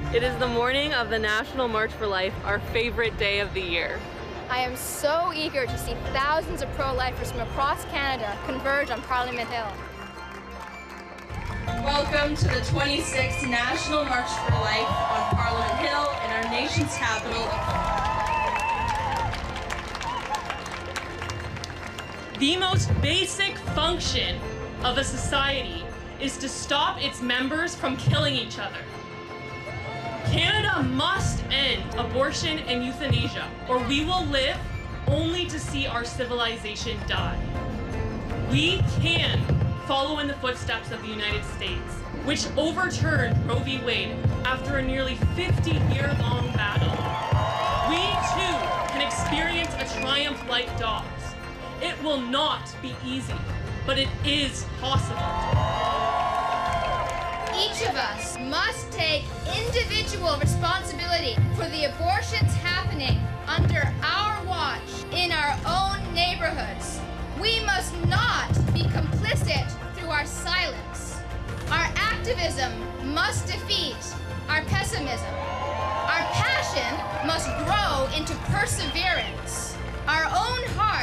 It is the morning of the National March for Life, our favorite day of the year. I am so eager to see thousands of pro-lifers from across Canada converge on Parliament Hill. Welcome to the 26th National March for Life on Parliament Hill in our nation's capital. The most basic function of a society is to stop its members from killing each other. Canada must end abortion and euthanasia, or we will live only to see our civilization die. We can follow in the footsteps of the United States, which overturned Roe v. Wade after a nearly 50-year-long battle. We, too, can experience a triumph like dogs. It will not be easy, but it is possible. Each of us must take individual responsibility for the abortions happening under our watch in our own neighborhoods. We must not be complicit through our silence. Our activism must defeat our pessimism. Our passion must grow into perseverance. Our own hearts